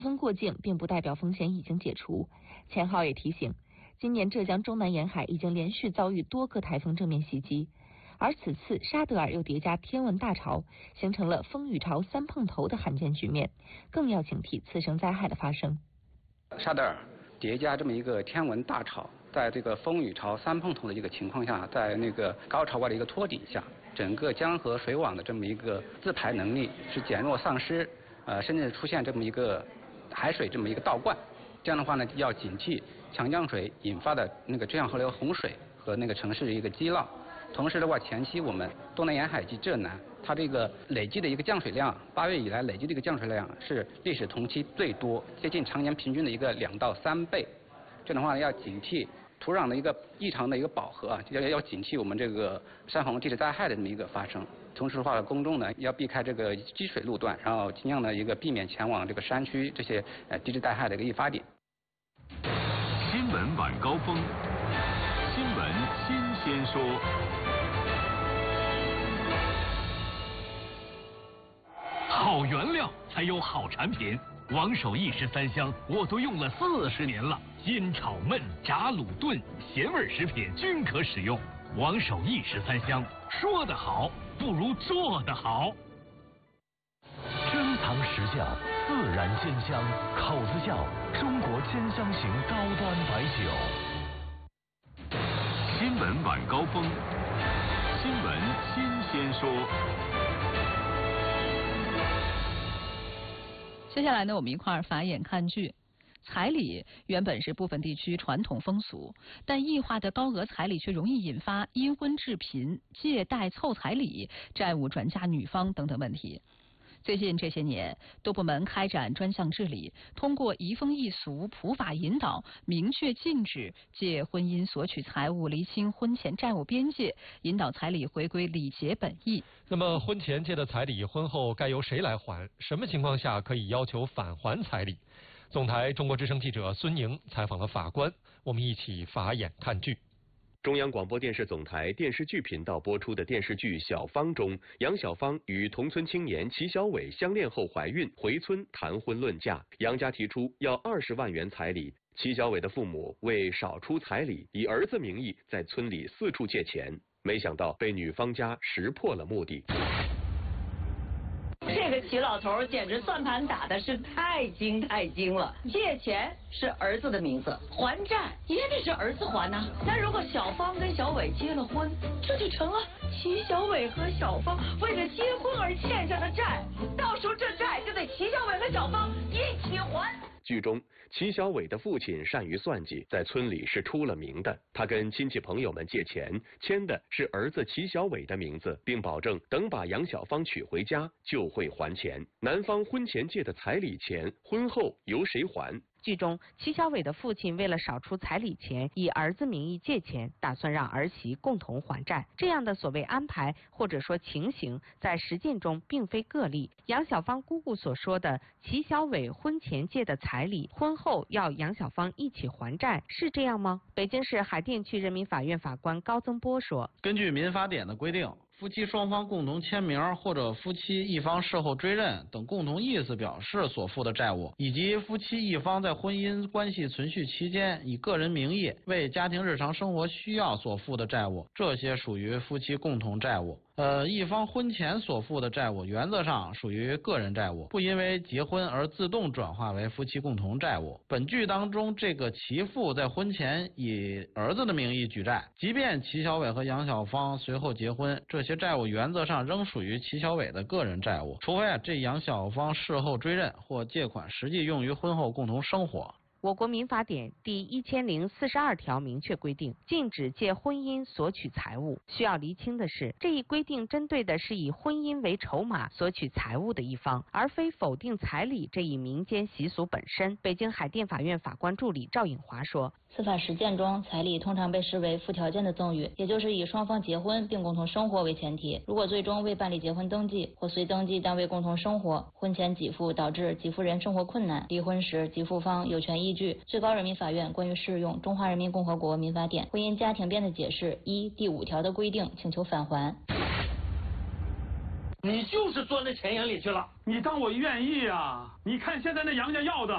风过境并不代表风险已经解除。钱浩也提醒，今年浙江中南沿海已经连续遭遇多个台风正面袭击，而此次沙德尔又叠加天文大潮，形成了风雨潮三碰头的罕见局面，更要警惕次生灾害的发生。 沙德尔叠加这么一个天文大潮，在这个风雨潮三碰头的一个情况下，在那个高潮外的一个托底下，整个江河水网的这么一个自排能力是减弱丧失，甚至出现这么一个海水这么一个倒灌。这样的话呢，要警惕强降水引发的那个浙江河流洪水和那个城市的一个积涝。同时的话，前期我们东南沿海及浙南，它这个累计的一个降水量，8月以来累计的一个降水量是历史同期最多，接近常年平均的一个2到3倍。这样的话呢，要警惕土壤的一个异常的一个饱和啊，要警惕我们这个山洪地质灾害的这么一个发生。同时的话，公众呢要避开这个积水路段，然后尽量的一个避免前往这个山区这些地质灾害的一个易发点。 新闻晚高峰，新闻新鲜说。好原料才有好产品。王守义13香我都用了40年了，煎炒焖炸卤炖咸味食品均可使用。王守义13香，说得好不如做得好。珍藏实窖，自然鲜香，口子窖，中国煎香型高端白酒。新闻晚高峰，新闻新鲜说。 接下来呢，我们一块儿法眼看剧。彩礼原本是部分地区传统风俗，但异化的高额彩礼却容易引发因婚致贫、借贷凑彩礼、债务转嫁女方等等问题。最近这些年，多部门开展专项治理，通过移风易俗、普法引导，明确禁止借婚姻索取财物，厘清婚前债务边界，引导彩礼回归礼节本意。 那么，婚前借的彩礼，婚后该由谁来还？什么情况下可以要求返还彩礼？总台中国之声记者孙宁采访了法官，我们一起法眼看剧。 中央广播电视总台电视剧频道播出的电视剧《小芳》中，杨小芳与同村青年齐小伟相恋后怀孕，回村谈婚论嫁，杨家提出要20万元彩礼，齐小伟的父母为少出彩礼，以儿子名义在村里四处借钱，没想到被女方家识破了目的。 这个齐老头简直算盘打的是太精了，借钱是儿子的名字，还债也得是儿子还呐。那如果小芳跟小伟结了婚，这就成了齐小伟和小芳为了结婚而欠下的债，到时候这债就得齐小伟和小芳一起还。 剧中，齐小伟的父亲善于算计，在村里是出了名的。他跟亲戚朋友们借钱，签的是儿子齐小伟的名字，并保证等把杨小芳娶回家就会还钱。男方婚前借的彩礼钱，婚后由谁还？ 剧中，齐小伟的父亲为了少出彩礼钱，以儿子名义借钱，打算让儿媳共同还债。这样的所谓安排或者说情形，在实践中并非个例。杨小芳姑姑所说的齐小伟婚前借的彩礼，婚后要杨小芳一起还债，是这样吗？北京市海淀区人民法院法官高增波说： 根据民法典的规定，夫妻双方共同签名或者夫妻一方事后追认等共同意思表示所负的债务，以及夫妻一方在婚姻关系存续期间以个人名义为家庭日常生活需要所负的债务，这些属于夫妻共同债务。一方婚前所负的债务原则上属于个人债务，不因为结婚而自动转化为夫妻共同债务。本剧当中，这个齐父在婚前以儿子的名义举债，即便齐小伟和杨小芳随后结婚，这些债务原则上仍属于齐小伟的个人债务，除非这杨小芳事后追认或借款实际用于婚后共同生活。 我国民法典第1042条明确规定，禁止借婚姻索取财物。需要厘清的是，这一规定针对的是以婚姻为筹码索取财物的一方，而非否定彩礼这一民间习俗本身。北京海淀法院法官助理赵颖华说： 司法实践中，彩礼通常被视为附条件的赠与，也就是以双方结婚并共同生活为前提。如果最终未办理结婚登记或随登记但未共同生活，婚前给付导致给付人生活困难，离婚时给付方有权依据最高人民法院关于适用《中华人民共和国民法典婚姻家庭编的解释1第5条的规定请求返还。 你就是钻那钱眼里去了，你当我愿意啊？你看现在那杨家要的